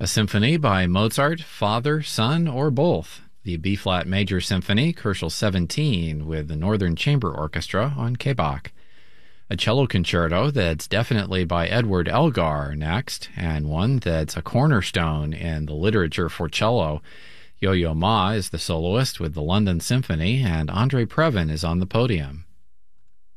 A symphony by Mozart, father, son, or both. The B-flat Major Symphony, Koelschel 17, with the Northern Chamber Orchestra on K-Bach. A cello concerto that's definitely by Edward Elgar next, and one that's a cornerstone in the literature for cello. Yo-Yo Ma is the soloist with the London Symphony, and Andre Previn is on the podium.